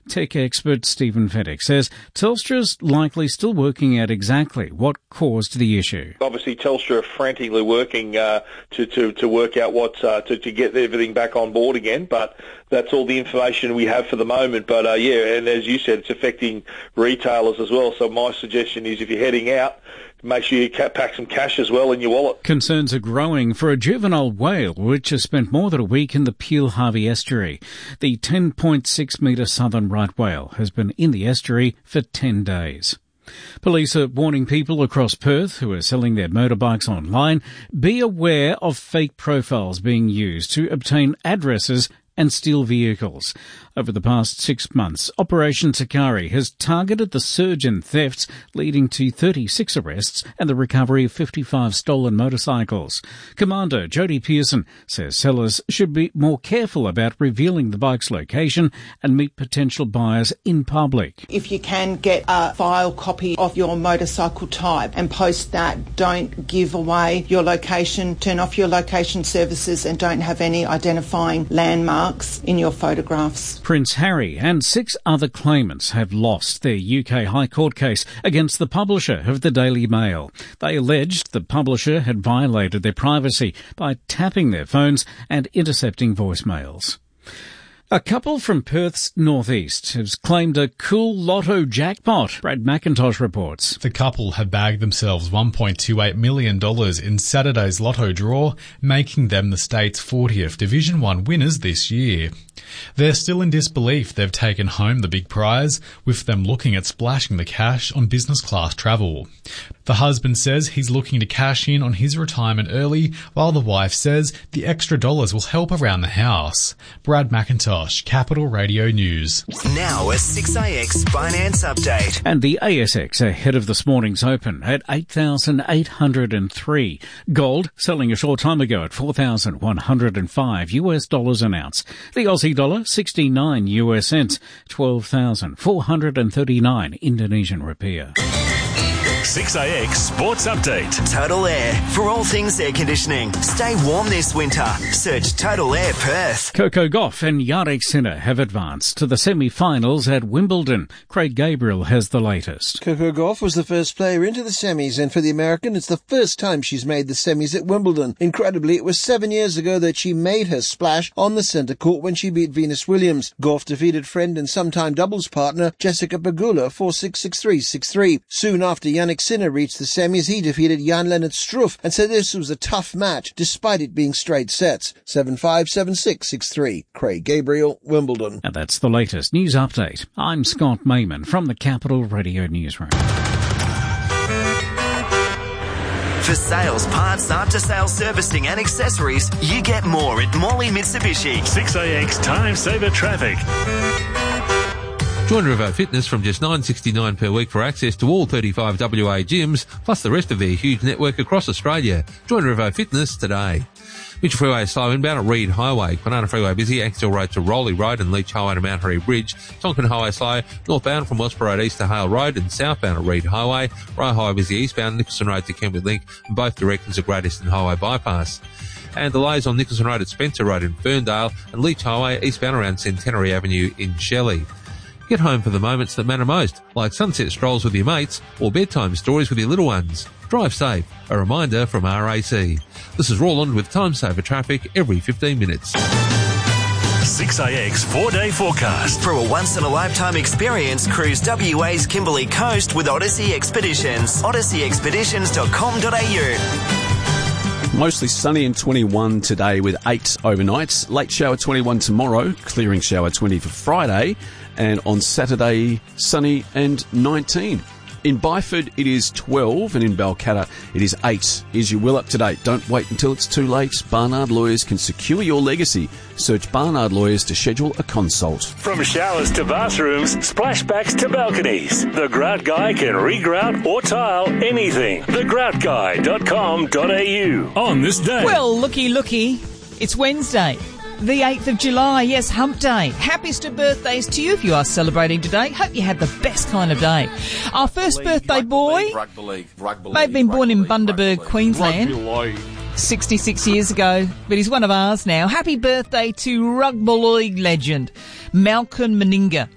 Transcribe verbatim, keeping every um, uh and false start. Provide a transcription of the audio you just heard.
Tech expert Stephen Fenech says Telstra's likely still working out exactly what caused the issue. Obviously, Telstra are frantically working uh, to, to, to work out what uh, to, to get everything back on board again, but that's all the information we have for the moment. But uh, yeah, and as you said, it's affecting retailers as well. So my suggestion is if you're heading out, make sure you pack some cash as well in your wallet. Concerns are growing for a juvenile whale which has spent more than a week in the Peel Harvey estuary. The ten point six metre southern right whale has been in the estuary for ten days. Police are warning people across Perth who are selling their motorbikes online, be aware of fake profiles being used to obtain addresses and steal vehicles. Over the past six months, Operation Sakari has targeted the surge in thefts, leading to thirty-six arrests and the recovery of fifty-five stolen motorcycles. Commander Jody Pearson says sellers should be more careful about revealing the bike's location and meet potential buyers in public. If you can get a file copy of your motorcycle type and post that, don't give away your location, turn off your location services and don't have any identifying landmarks in your photographs. Prince Harry and six other claimants have lost their U K High Court case against the publisher of the Daily Mail. They alleged the publisher had violated their privacy by tapping their phones and intercepting voicemails. A couple from Perth's northeast has claimed a cool lotto jackpot, Brad McIntosh reports. The couple have bagged themselves one point two eight million dollars in Saturday's lotto draw, making them the state's fortieth Division one winners this year. They're still in disbelief they've taken home the big prize, with them looking at splashing the cash on business class travel. The husband says he's looking to cash in on his retirement early, while the wife says the extra dollars will help around the house. Brad McIntosh, Capital Radio News. Now a six A X Finance Update. And the A S X ahead of this morning's open at eight thousand eight hundred three. Gold selling a short time ago at four thousand one hundred five U S dollars an ounce. The Aussie dollar sixty-nine U S cents, twelve thousand four hundred thirty-nine Indonesian rupiah. six A X Sports Update. Total Air. For all things air conditioning. Stay warm this winter. Search Total Air Perth. Coco Gauff and Jannik Sinner have advanced to the semi-finals at Wimbledon. Craig Gabriel has the latest. Coco Gauff was the first player into the semis, and for the American, it's the first time she's made the semis at Wimbledon. Incredibly, it was seven years ago that she made her splash on the centre court when she beat Venus Williams. Gauff defeated friend and sometime doubles partner Jessica Pegula four six, six three, six three. Soon after Jannik Sinner reached the semis, he defeated Jan-Lennard Struff and said this was a tough match, despite it being straight sets. seven five, seven six, six three. Craig Gabriel, Wimbledon. And that's the latest news update. I'm Scott Mayman from the Capital Radio Newsroom. For sales, parts, after-sales servicing and accessories, you get more at Morley Mitsubishi. six A X Time Saver Traffic. Join Revo Fitness from just nine dollars sixty-nine per week for access to all thirty-five W A gyms, plus the rest of their huge network across Australia. Join Revo Fitness today. Mitchell Freeway is slow inbound at Reed Highway. Kwinana Freeway busy, Axtell Road to Rowley Road and Leach Highway to Mount Harry Bridge. Tonkin Highway slow, northbound from Westboro Road east to Hale Road and southbound at Reed Highway. Rye Highway busy eastbound, Nicholson Road to Kentwood Link, and both directions of Great Eastern Highway bypass. And delays on Nicholson Road at Spencer Road in Ferndale and Leach Highway eastbound around Centenary Avenue in Shelley. Get home for the moments that matter most, like sunset strolls with your mates or bedtime stories with your little ones. Drive safe. A reminder from R A C. This is Roland with Time Saver Traffic every fifteen minutes. six A X four-day forecast. For a once-in-a-lifetime experience, cruise W A's Kimberley Coast with Odyssey Expeditions. odyssey expeditions dot com dot a u. Mostly sunny and twenty-one today with eight overnights. Late shower twenty-one tomorrow, clearing shower twenty for Friday. And on Saturday, sunny and nineteen. In Byford, it is twelve, and in Balcatta, it is eight. Is your will up to date? Don't wait until it's too late. Barnard Lawyers can secure your legacy. Search Barnard Lawyers to schedule a consult. From showers to bathrooms, splashbacks to balconies, the Grout Guy can regrout or tile anything. the grout guy dot com dot a u. On this day. Well, looky, looky. It's Wednesday, the eighth of July. Yes, hump day. Happiest birthdays to you if you are celebrating today. Hope you had the best kind of day. Our first birthday boy, they've been born in Bundaberg, Queensland, sixty-six years ago, but he's one of ours now. Happy birthday to rugby league legend Malcolm Meninga,